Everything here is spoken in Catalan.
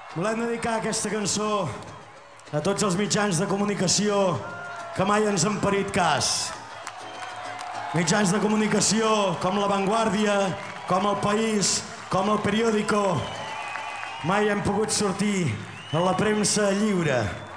Volem dedicar aquesta cançó a tots els mitjans de comunicació que mai ens han parit cas. Mitjans de comunicació com La Vanguardia, com El País, com El Periódico. Mai hem pogut sortir a la premsa lliure.